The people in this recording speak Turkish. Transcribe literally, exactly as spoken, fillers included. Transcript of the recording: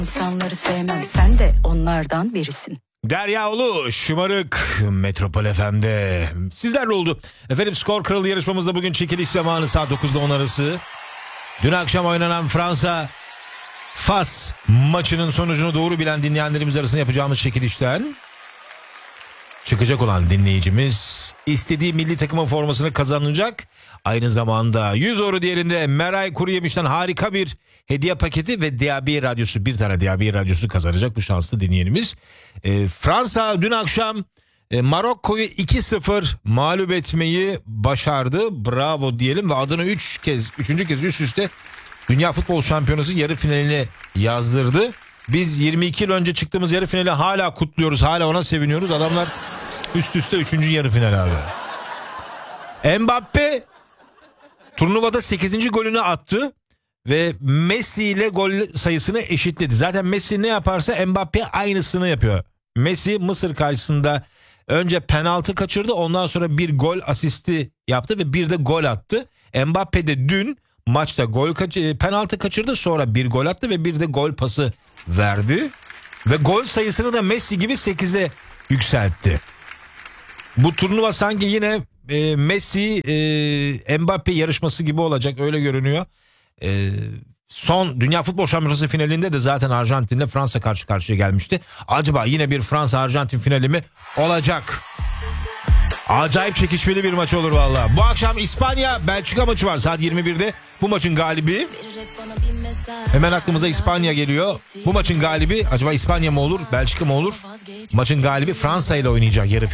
İnsanları sevmem, sen de onlardan birisin. Derya Ulu, Şımarık, Metropol F M'de sizlerle oldu. Efendim, Skor Kralı yarışmamızda bugün çekiliş zamanı saat dokuzda on arası. Dün akşam oynanan Fransa Fas maçının sonucunu doğru bilen dinleyenlerimiz arasında yapacağımız çekilişten çıkacak olan dinleyicimiz istediği milli takımın formasını kazanacak. Aynı zamanda yüz euro değerinde Meray Kuruyemiş'ten harika bir hediye paketi ve D A B radyosu, bir tane D A B radyosu kazanacak bu şanslı dinleyenimiz. E, Fransa dün akşam e, Marokko'yu iki sıfır mağlup etmeyi başardı. Bravo diyelim ve adını üç kez, üçüncü kez üst üste Dünya Futbol Şampiyonası yarı finaline yazdırdı. Biz yirmi iki yıl önce çıktığımız yarı finali hala kutluyoruz. Hala ona seviniyoruz. Adamlar üst üste üçüncü yarı final abi. Mbappe turnuvada sekizinci golünü attı ve Messi ile gol sayısını eşitledi. Zaten Messi ne yaparsa Mbappe aynısını yapıyor. Messi Mısır karşısında önce penaltı kaçırdı, ondan sonra bir gol asisti yaptı ve bir de gol attı. Mbappe de dün maçta gol kaç- penaltı kaçırdı, sonra bir gol attı ve bir de gol pası verdi. Ve gol sayısını da Messi gibi sekize yükseltti. Bu turnuva sanki yine e, Messi e, Mbappe yarışması gibi olacak, öyle görünüyor. E, son Dünya Futbol Şampiyonası finalinde de zaten Arjantin'le Fransa karşı karşıya gelmişti. Acaba yine bir Fransa-Arjantin finali mi olacak? Acayip çekişmeli bir maç olur vallahi. Bu akşam İspanya-Belçika maçı var saat yirmi birde. Bu maçın galibi, hemen aklımıza İspanya geliyor. Bu maçın galibi acaba İspanya mı olur, Belçika mı olur? Maçın galibi Fransa ile oynayacak yarı